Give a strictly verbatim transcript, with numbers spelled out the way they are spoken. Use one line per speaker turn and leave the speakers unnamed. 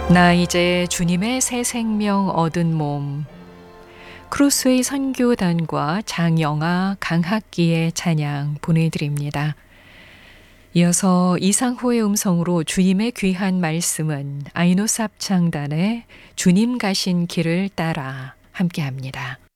나 이제 주님의 새 생명 얻은 몸. 크로스웨이 선교단과 장영아 강학기의 찬양 보내드립니다. 이어서 이상호의 음성으로 주님의 귀한 말씀은 아이노스 합창단의 주님 가신 길을 따라 함께합니다.